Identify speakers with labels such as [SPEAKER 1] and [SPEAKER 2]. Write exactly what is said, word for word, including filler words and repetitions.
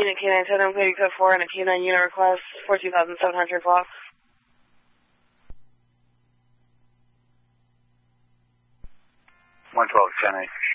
[SPEAKER 1] Unit K nine ten, Baby Code four, and a K nine unit request, fourteen thousand seven hundred block.
[SPEAKER 2] one twelve, ten eight.